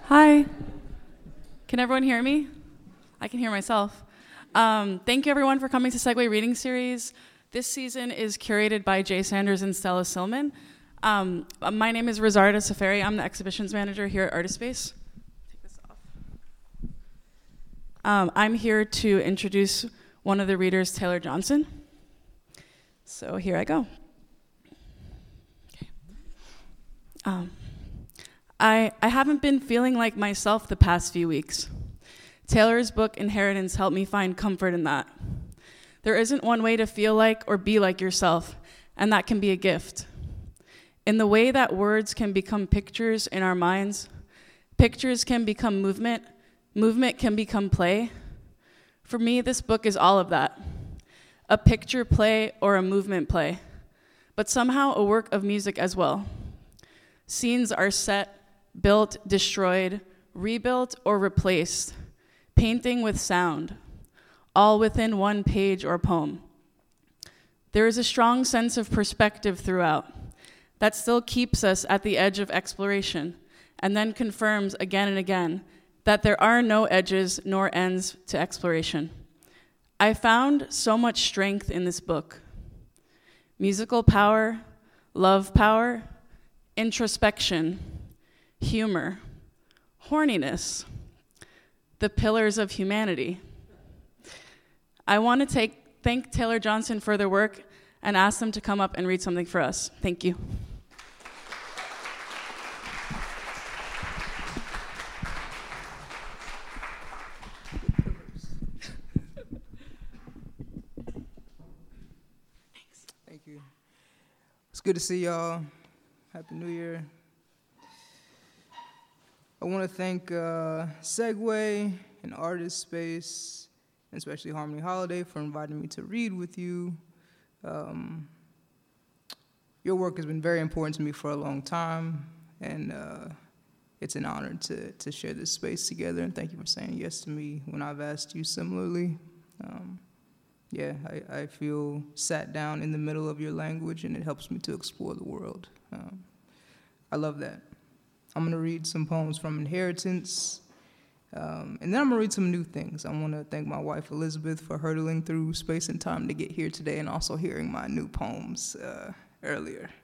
Hi. Can everyone hear me? I can hear myself. Thank you everyone for coming to Segway Reading Series. This season is curated by Jay Sanders and Stella Silman. My name is Rizarda Safari. I'm the exhibitions manager here at Artist Space. Take this off. I'm here to introduce one of the readers, Taylor Johnson. So here I go. Okay. I haven't been feeling like myself the past few weeks. Taylor's book, Inheritance, helped me find comfort in that. There isn't one way to feel like or be like yourself, and that can be a gift. In the way that words can become pictures in our minds, pictures can become movement, movement can become play. For me, this book is all of that. A picture play or a movement play, but somehow a work of music as well. Scenes are set, built, destroyed, rebuilt, or replaced, painting with sound, all within one page or poem. There is a strong sense of perspective throughout that still keeps us at the edge of exploration and then confirms again and again that there are no edges nor ends to exploration. I found so much strength in this book. Musical power, love power, introspection, humor, horniness, the pillars of humanity. I want to thank Taylor Johnson for their work and ask them to come up and read something for us. Thank you. Thank you. It's good to see y'all. Happy New Year. I want to thank Segway and Artist Space, and especially Harmony Holiday for inviting me to read with you. Your work has been very important to me for a long time, and it's an honor to share this space together, and thank you for saying yes to me when I've asked you similarly. I feel sat down in the middle of your language, and it helps me to explore the world. I love that. I'm going to read some poems from Inheritance, and then I'm going to read some new things. I want to thank my wife, Elizabeth, for hurdling through space and time to get here today and also hearing my new poems earlier.